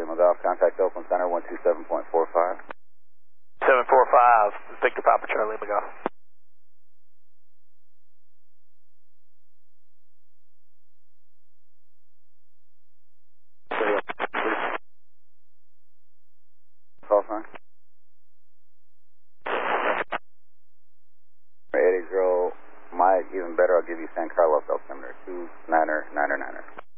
Lima Golf. Contact Oakland Center 127.45. 745, Victor Papa Charlie Lima Golf. Call sign. 80, Mike, even better, I'll give you San Carlos altimeter, 29er, 9er, 9er.